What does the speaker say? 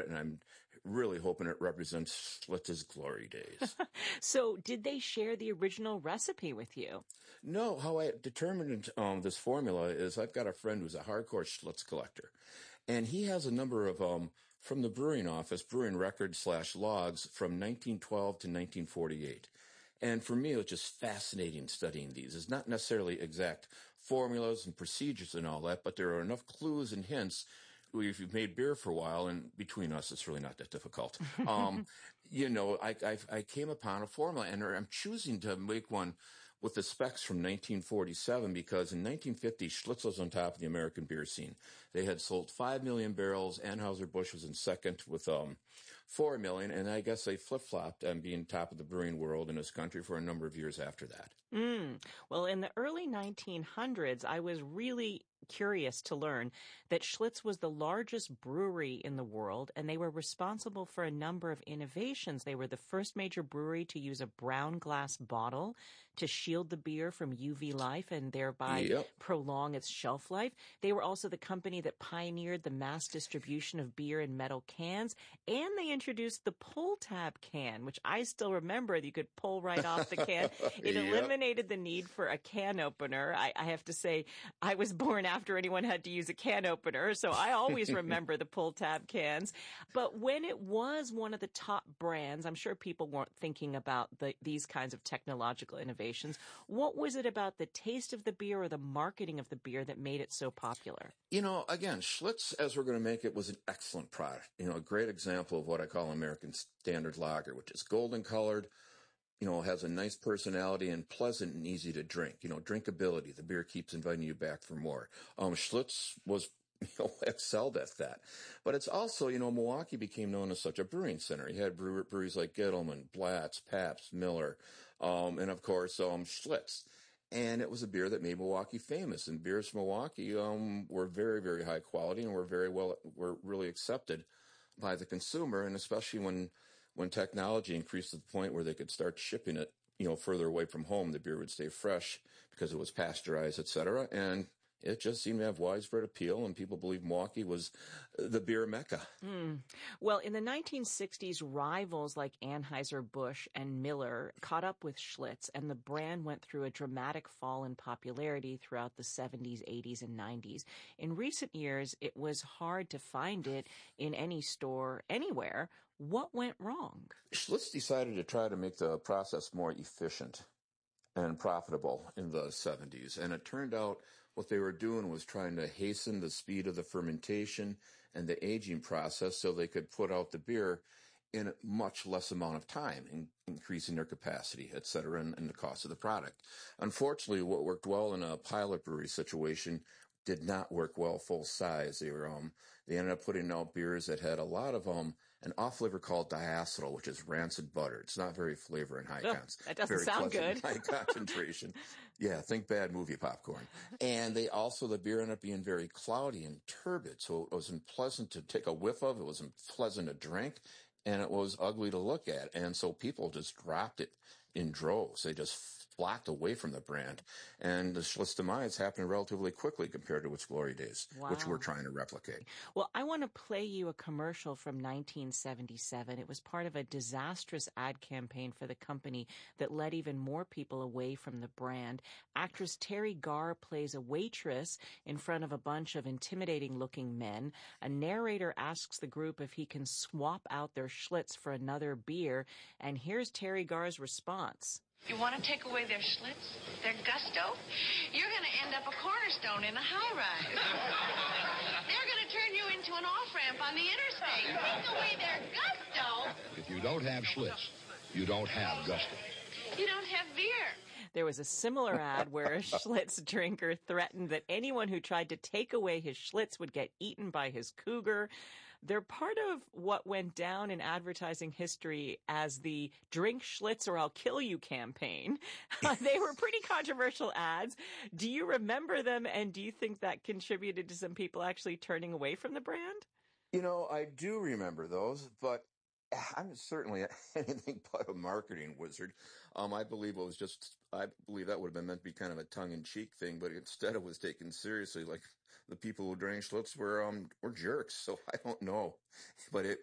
it, and I'm really hoping it represents Schlitz's glory days. So did they share the original recipe with you? No, how I determined this formula is I've got a friend who's a hardcore Schlitz collector, and he has a number of from the brewing office, brewing records / logs from 1912 to 1948. And for me, it was just fascinating studying these. It's not necessarily exact formulas and procedures and all that, but there are enough clues and hints. If you've made beer for a while, and between us, it's really not that difficult. I came upon a formula, and I'm choosing to make one with the specs from 1947 because in 1950, Schlitz was on top of the American beer scene. They had sold 5 million barrels. Anheuser-Busch was in second with 4 million, and I guess they flip-flopped on being top of the brewing world in this country for a number of years after that. Well, in the early 1900s, I was really curious to learn that Schlitz was the largest brewery in the world, and they were responsible for a number of innovations. They were the first major brewery to use a brown glass bottle to shield the beer from UV light and thereby prolong its shelf life. They were also the company that pioneered the mass distribution of beer in metal cans, and they introduced the pull tab can, which I still remember. You could pull right off the can. It eliminated the need for a can opener. I have to say, I was born after anyone had to use a can opener, so I always remember the pull tab cans. But when it was one of the top brands, I'm sure people weren't thinking about these kinds of technological innovations. What was it about the taste of the beer or the marketing of the beer that made it so popular? Again, Schlitz, as we're going to make it, was an excellent product. A great example of what I call American Standard Lager, which is golden colored, has a nice personality and pleasant and easy to drink. Drinkability. The beer keeps inviting you back for more. Schlitz was, excelled at that. But it's also, Milwaukee became known as such a brewing center. You had breweries like Gittleman, Blatz, Pabst, Miller, and of course, Schlitz. And it was a beer that made Milwaukee famous. And beers from Milwaukee were very, very high quality and were really accepted by the consumer, and especially when technology increased to the point where they could start shipping it, further away from home, the beer would stay fresh because it was pasteurized, et cetera. And it just seemed to have widespread appeal, and people believed Milwaukee was the beer mecca. Well, in the 1960s, rivals like Anheuser-Busch and Miller caught up with Schlitz, and the brand went through a dramatic fall in popularity throughout the 70s, 80s, and 90s. In recent years, it was hard to find it in any store anywhere. What went wrong? Schlitz decided to try to make the process more efficient and profitable in the 70s, and it turned out what they were doing was trying to hasten the speed of the fermentation and the aging process so they could put out the beer in a much less amount of time, increasing their capacity, et cetera, and the cost of the product. Unfortunately, what worked well in a pilot brewery situation did not work well full size. They ended up putting out beers that had a lot of an off flavor called diacetyl, which is rancid butter. It's not very flavor and high that doesn't sound good. High concentration. Yeah, think bad movie popcorn. And the beer ended up being very cloudy and turbid, so it wasn't pleasant to take a whiff of. It wasn't pleasant to drink, and it was ugly to look at. And so people just dropped it in droves. They just flocked away from the brand. And the Schlitz demise happened relatively quickly compared to its glory days, which we're trying to replicate. Well, I want to play you a commercial from 1977. It was part of a disastrous ad campaign for the company that led even more people away from the brand. Actress Terry Garr plays a waitress in front of a bunch of intimidating-looking men. A narrator asks the group if he can swap out their Schlitz for another beer, and here's Terry Garr's response. You want to take away their Schlitz, their gusto? You're going to end up a cornerstone in a high-rise. They're going to turn you into an off-ramp on the interstate. Take away their gusto. If you don't have Schlitz, you don't have gusto. You don't have beer. There was a similar ad where a Schlitz drinker threatened that anyone who tried to take away his Schlitz would get eaten by his cougar. They're part of what went down in advertising history as the Drink Schlitz or I'll Kill You campaign. They were pretty controversial ads. Do you remember them, and do you think that contributed to some people actually turning away from the brand? I do remember those, but I'm certainly anything but a marketing wizard. I believe that would have been meant to be kind of a tongue-in-cheek thing, but instead it was taken seriously. Like the people who drank Schlitz were jerks, so I don't know. But it